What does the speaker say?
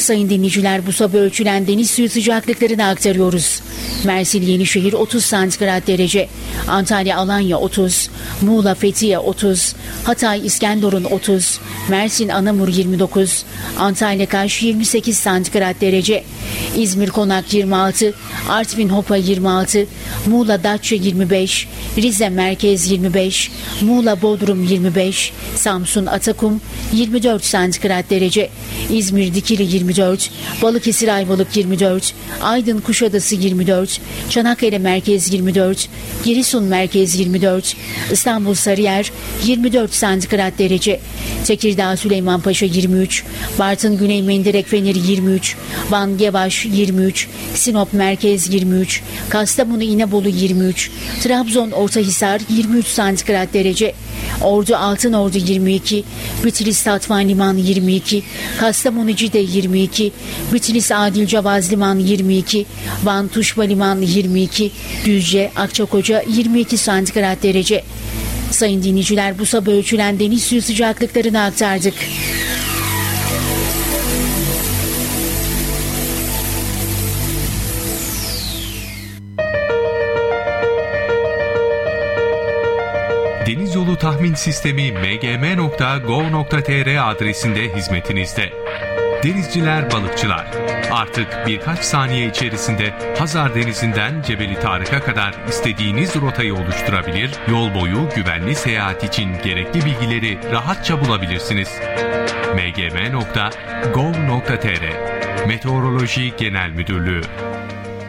Sayın dinleyiciler, bu sabah ölçülen deniz suyu sıcaklıklarını aktarıyoruz. Mersin Yenişehir 30 santigrat derece, Antalya Alanya 30, Muğla Fethiye 30, Hatay İskenderun 30, Mersin Anamur 29, Antalya Kaş 28 santigrat derece, İzmir Konak 26, Artvin Hopa 26, Muğla Datça 25, Rize Merkez 25, Muğla Bodrum 25, Samsun Atakum 24 santigrat derece, İzmir Dikili 24, Balıkesir Ayvalık 24, Aydın Kuşadası 24, Çanakkale Merkez 24, Giresun Merkez 24, İstanbul Sarıyer 24 santigrat derece, Tekirdağ Süleymanpaşa 23, Bartın Güney Mendirek Feneri 23, Van Gevaş 23, Sinop Merkez 23, Kastamonu İnebolu 23, Trabzon Ortahisar 23 santigrat derece, Ordu Altınordu 22, Bitlis Tatvan Liman 22, Kastamonu Cide 22, Bitlis Adil Cavaz Liman 22, Van Tuşba Liman 22, Düzce Akçakoca 22 santigrat derece. Sayın dinleyiciler, bu sabah ölçülen deniz suyu sıcaklıklarını aktardık. Deniz Yolu Tahmin Sistemi mgm.gov.tr adresinde hizmetinizde. Denizciler, balıkçılar, artık birkaç saniye içerisinde Hazar Denizi'nden Cebeli Tarık'a kadar istediğiniz rotayı oluşturabilir, yol boyu güvenli seyahat için gerekli bilgileri rahatça bulabilirsiniz. mgm.gov.tr Meteoroloji Genel Müdürlüğü